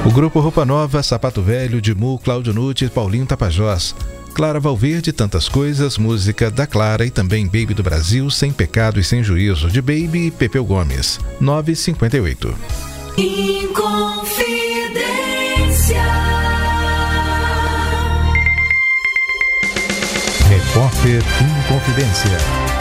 O grupo Roupa Nova, Sapato Velho, Dimu, Cláudio Nutti, Paulinho Tapajós, Clara Valverde, Tantas Coisas, música da Clara e também Baby do Brasil, Sem Pecado e Sem Juízo, de Baby e Pepeu Gomes, 9h58. Inconfidência. Repórter Inconfidência.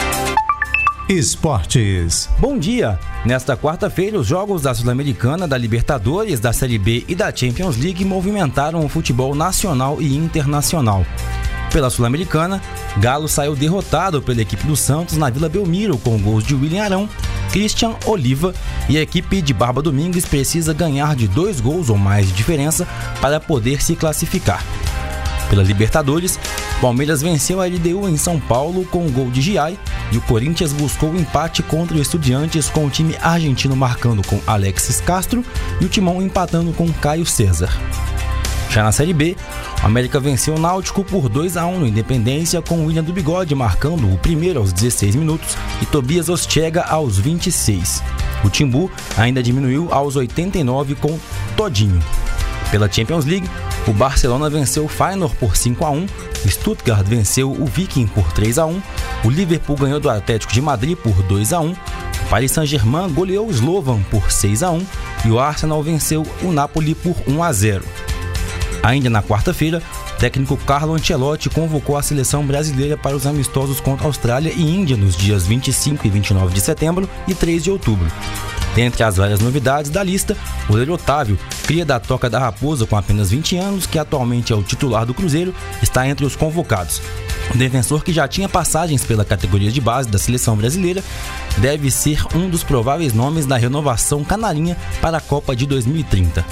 Esportes. Bom dia! Nesta quarta-feira, os jogos da Sul-Americana, da Libertadores, da Série B e da Champions League movimentaram o futebol nacional e internacional. Pela Sul-Americana, Galo saiu derrotado pela equipe do Santos na Vila Belmiro com gols de William Arão, Christian Oliva, e a equipe de Barba Domingues precisa ganhar de 2 gols ou mais de diferença para poder se classificar. Pela Libertadores, Palmeiras venceu a LDU em São Paulo com o gol de Giai e o Corinthians buscou o empate contra o Estudiantes com o time argentino marcando com Alexis Castro e o Timão empatando com Caio César. Já na Série B, o América venceu o Náutico por 2-1 no Independência com o William do Bigode marcando o primeiro aos 16 minutos e Tobias Ostega aos 26. O Timbu ainda diminuiu aos 89 com Todinho. Pela Champions League, o Barcelona venceu o Feyenoord por 5-1, Stuttgart venceu o Viking por 3-1, o Liverpool ganhou do Atlético de Madrid por 2-1, o Paris Saint-Germain goleou o Slovan por 6-1 e o Arsenal venceu o Napoli por 1-0. Ainda na quarta-feira, o técnico Carlo Ancelotti convocou a seleção brasileira para os amistosos contra Austrália e Índia nos dias 25 e 29 de setembro e 3 de outubro. Dentre as várias novidades da lista, o goleiro Otávio, cria da Toca da Raposa com apenas 20 anos, que atualmente é o titular do Cruzeiro, está entre os convocados. O defensor, que já tinha passagens pela categoria de base da seleção brasileira, deve ser um dos prováveis nomes da renovação canarinha para a Copa de 2030.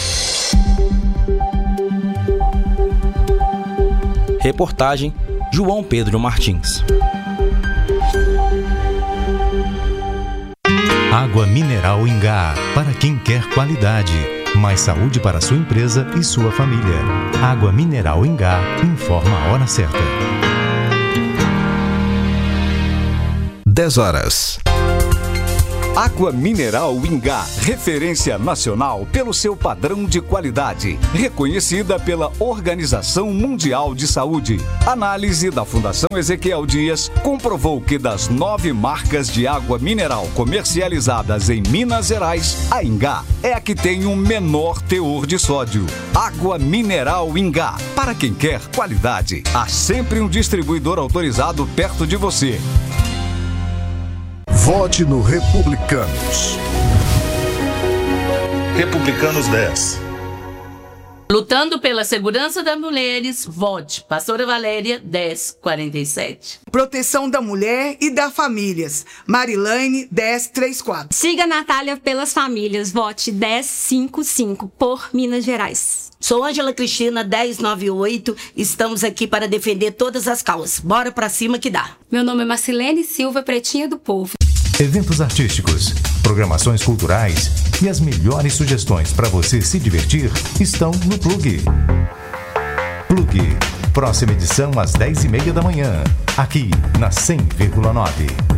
Reportagem João Pedro Martins. Água mineral Ingá, para quem quer qualidade. Mais saúde para sua empresa e sua família. Água mineral Ingá, informa a hora certa. 10h. Água mineral Ingá, referência nacional pelo seu padrão de qualidade, reconhecida pela Organização Mundial de Saúde. Análise da Fundação Ezequiel Dias comprovou que das 9 marcas de água mineral comercializadas em Minas Gerais, a Ingá é a que tem o menor teor de sódio. Água mineral Ingá, para quem quer qualidade. Há sempre um distribuidor autorizado perto de você. Vote no Republicanos. Republicanos 10. Lutando pela segurança das mulheres, vote Pastora Valéria 1047. Proteção da mulher e das famílias, Marilane 1034. Siga Natália pelas famílias, vote 1055 por Minas Gerais. Sou Ângela Cristina 1098, estamos aqui para defender todas as causas. Bora pra cima que dá. Meu nome é Marcilene Silva, Pretinha do Povo. Eventos artísticos, programações culturais e as melhores sugestões para você se divertir estão no Plug. Plug, próxima edição às 10h30 da manhã, aqui na 100,9.